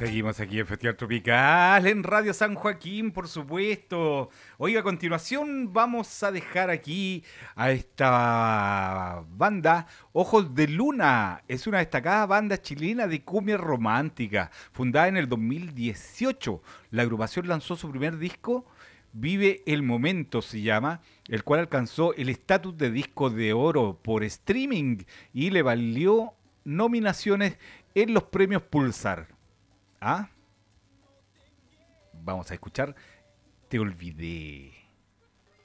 Seguimos aquí en Festival Tropical, en Radio San Joaquín, por supuesto. Oiga, a continuación vamos a dejar aquí a esta banda, Ojos de Luna. Es una destacada banda chilena de cumbia romántica, fundada en el 2018. La agrupación lanzó su primer disco, Vive el Momento se llama, el cual alcanzó el estatus de disco de oro por streaming y le valió nominaciones en los premios Pulsar. ¿Ah? Vamos a escuchar Te olvidé.